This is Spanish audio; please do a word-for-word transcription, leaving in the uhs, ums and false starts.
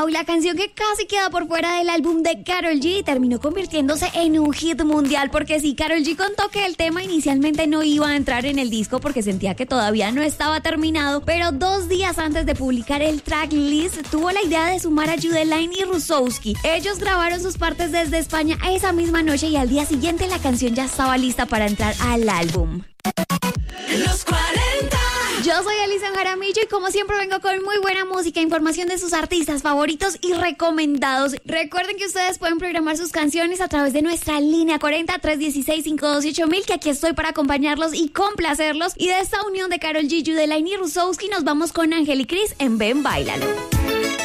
La canción que casi queda por fuera del álbum de Karol G terminó convirtiéndose en un hit mundial, porque sí, Karol G contó que el tema inicialmente no iba a entrar en el disco porque sentía que todavía no estaba terminado, pero dos días antes de publicar el tracklist tuvo la idea de sumar a Judelaine y Rusowski. Ellos grabaron sus partes desde España esa misma noche y al día siguiente la canción ya estaba lista para entrar al álbum. Los cuarenta. Yo soy Alison Jaramillo y como siempre vengo con muy buena música, información de sus artistas favoritos y recomendados. Recuerden que ustedes pueden programar sus canciones a través de nuestra línea cuarenta, tres dieciséis, cinco dos ocho mil, que aquí estoy para acompañarlos y complacerlos. Y de esta unión de Karol G, Judelaine y Rusowski nos vamos con Ángel y Cris en Ven, Báilalo.